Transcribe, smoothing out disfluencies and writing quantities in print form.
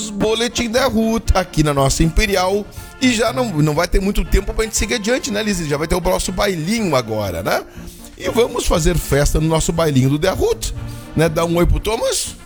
mais Boletim da Ruth aqui na nossa Imperial. E já não vai ter muito tempo pra gente seguir adiante, né, Liz? Já vai ter o nosso bailinho agora, né? E vamos fazer festa no nosso bailinho do The Ruth, né? Dá um oi pro Thomas.